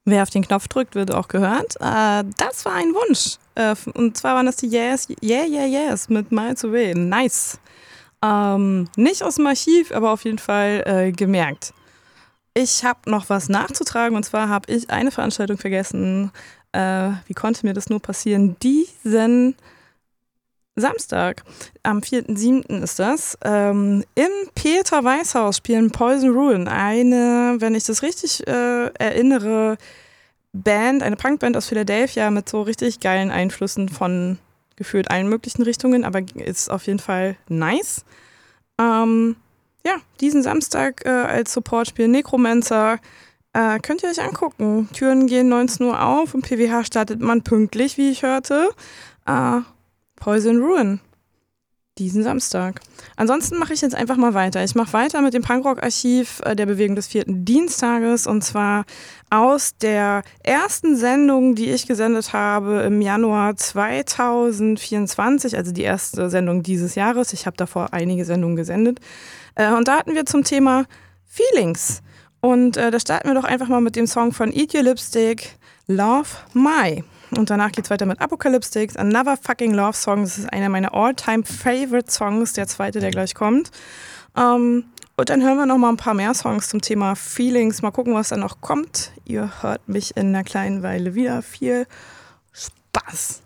Wer auf den Knopf drückt, wird auch gehört. Das war ein Wunsch. Und zwar waren das die Yes, Yeah, Yeah, Yes mit Miles Away. Nice. Nicht aus dem Archiv, aber auf jeden Fall gemerkt. Ich habe noch was nachzutragen, und zwar habe ich eine Veranstaltung vergessen. Wie konnte mir das nur passieren? Diesen Samstag, am 4.7. ist das, im Peter-Weiß-Haus spielen Poison Ruin, eine, wenn ich das richtig erinnere, Band, eine Punkband aus Philadelphia mit so richtig geilen Einflüssen von gefühlt allen möglichen Richtungen, aber ist auf jeden Fall nice. Ja, diesen Samstag als Supportspiel Necromancer könnt ihr euch angucken. Türen gehen 19 Uhr auf und PWH startet man pünktlich, wie ich hörte. Poison Ruin. Diesen Samstag. Ansonsten mache ich jetzt einfach mal weiter. Ich mache weiter mit dem Punkrock-Archiv der Bewegung des 4. Dienstages, und zwar aus der ersten Sendung, die ich gesendet habe im Januar 2024, also die erste Sendung dieses Jahres. Ich habe davor einige Sendungen gesendet. Und da hatten wir zum Thema Feelings. Und da starten wir doch einfach mal mit dem Song von Eat Your Lipstick, Love My. Und danach geht's weiter mit Apocalyptics, Another Fucking Love Song. Das ist einer meiner All-Time-Favorite-Songs, der zweite, der gleich kommt. Und dann hören wir noch mal ein paar mehr Songs zum Thema Feelings. Mal gucken, was da noch kommt. Ihr hört mich in einer kleinen Weile wieder. Viel Spaß!